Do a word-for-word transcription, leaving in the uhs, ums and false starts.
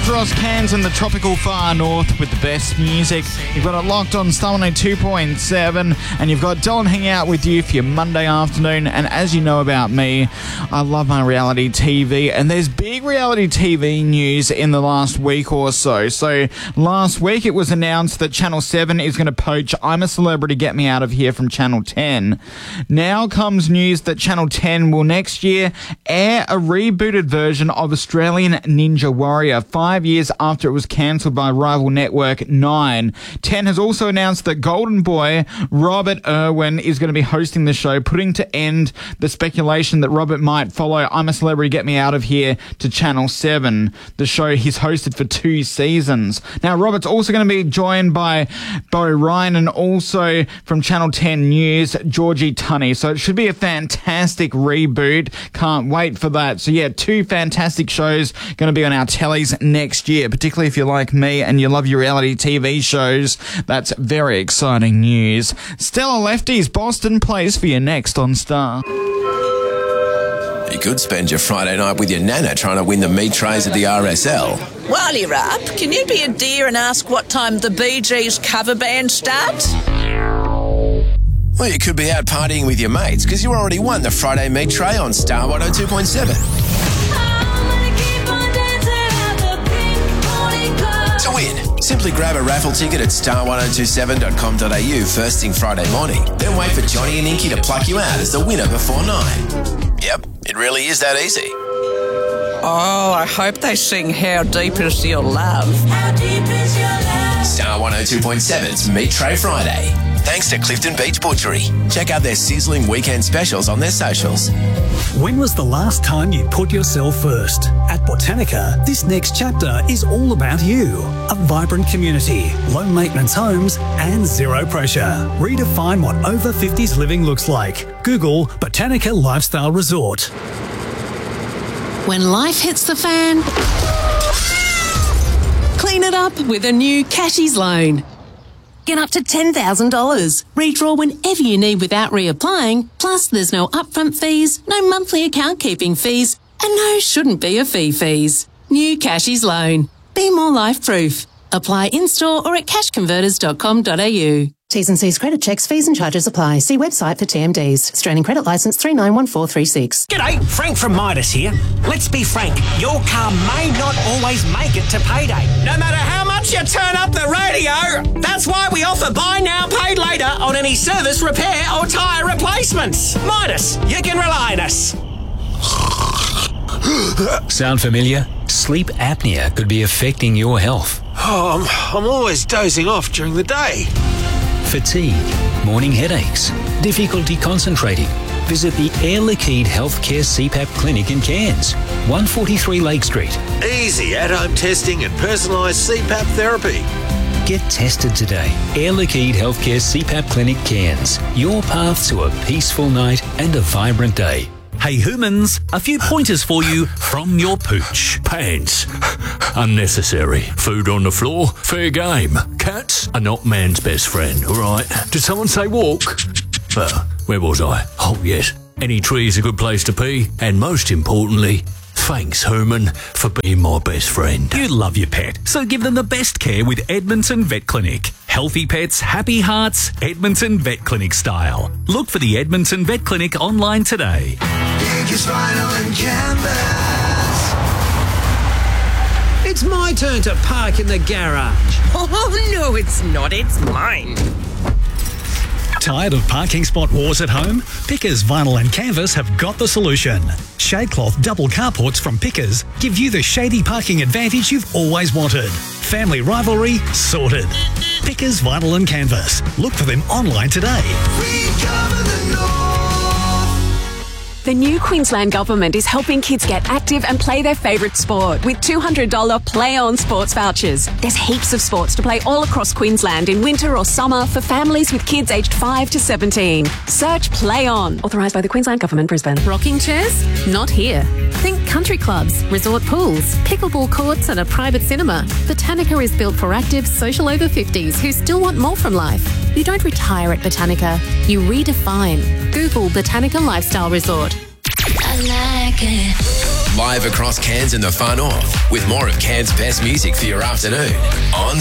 Rick Ross, Cairns and the tropical far north with the best music. You've got it locked on Star one oh two point seven, and you've got Dylan hanging out with you for your Monday afternoon. And as you know about me, I love my reality T V, and there's big reality T V news in the last week or so. So last week it was announced that Channel seven is going to poach I'm a Celebrity, Get Me Out of Here from Channel ten. Now comes news that Channel ten will next year air a rebooted version of Australian Ninja Warrior, five years after it was cancelled by rival network Nine. ten has also announced that Golden Boy Robert Irwin is going to be hosting the show, putting to end the speculation that Robert might follow I'm a Celebrity, Get Me Out of Here to Channel seven, the show he's hosted for two seasons. Now, Robert's also going to be joined by Bo Ryan and also from Channel ten News, Georgie Tunney. So it should be a fantastic reboot. Can't wait for that. So yeah, two fantastic shows going to be on our tellies next year, particularly if you're like me and you love your reality T V shows. That's very exciting news. Stella Lefty's Boston plays for you next on Star. You could spend your Friday night with your nana trying to win the meat trays at the R S L. While you're up, can you be a dear and ask what time the Bee Gees cover band starts? Well, you could be out partying with your mates because you already won the Friday meat tray on Star one oh two point seven. To win, simply grab a raffle ticket at star one oh two seven dot com dot a u first thing Friday morning. Then wait for Johnny and Inky to pluck you out as the winner before nine. Yep, it really is that easy. Oh, I hope they sing How Deep Is Your Love. How deep is your love? Star one oh two point seven's Meat Tray Friday. Thanks to Clifton Beach Butchery. Check out their sizzling weekend specials on their socials. When was the last time you put yourself first? At Botanica, this next chapter is all about you. A vibrant community, low maintenance homes, and zero pressure. Redefine what over fifties living looks like. Google Botanica Lifestyle Resort. When life hits the fan, clean it up with a new Cashies loan. Get up to ten thousand dollars. Redraw whenever you need without reapplying. Plus, there's no upfront fees, no monthly account keeping fees, and no shouldn't be a fee fees. New Cashies loan. Be more life-proof. Apply in-store or at cash converters dot com dot a u. T's and C's credit checks, fees and charges apply. See website for T M Ds. Australian Credit Licence three nine one four three six. G'day, Frank from Midas here. Let's be frank, your car may not always make it to payday. No matter how much you turn up the radio, that's why we offer buy now, pay later on any service, repair or tyre replacements. Midas, you can rely on us. Sound familiar? Sleep apnea could be affecting your health. Oh, I'm, I'm always dozing off during the day. Fatigue, morning headaches, difficulty concentrating. Visit the Air Liquide Healthcare C PAP Clinic in Cairns, one forty-three Lake Street. Easy at-home testing and personalised C PAP therapy. Get tested today. Air Liquide Healthcare C PAP Clinic Cairns. Your path to a peaceful night and a vibrant day. Hey humans, a few pointers for you from your pooch. Pants. Unnecessary. Food on the floor. Fair game. Cats are not man's best friend, alright? Did someone say walk? Uh, where was I? Oh yes. Any tree is a good place to pee. And most importantly, thanks Herman for being my best friend. You love your pet, so give them the best care with Edmonton Vet Clinic. Healthy pets, happy hearts, Edmonton Vet Clinic style. Look for the Edmonton Vet Clinic online today. Biggest vinyl and canvas. It's my turn to park in the garage. Oh, no, it's not. It's mine. Tired of parking spot wars at home? Pickers Vinyl and Canvas have got the solution. Shadecloth double carports from Pickers give you the shady parking advantage you've always wanted. Family rivalry sorted. Pickers Vinyl and Canvas. Look for them online today. We cover the north. The new Queensland Government is helping kids get active and play their favourite sport with two hundred dollars Play On sports vouchers. There's heaps of sports to play all across Queensland in winter or summer for families with kids aged five to seventeen. Search Play On. Authorised by the Queensland Government, Brisbane. Rocking chairs? Not here. Think country clubs, resort pools, pickleball courts and a private cinema. Botanica is built for active social over fifties who still want more from life. You don't retire at Botanica. You redefine. Google Botanica Lifestyle Resort. I like it. live across Cairns and the far north, with more of Cairns' best music for your afternoon on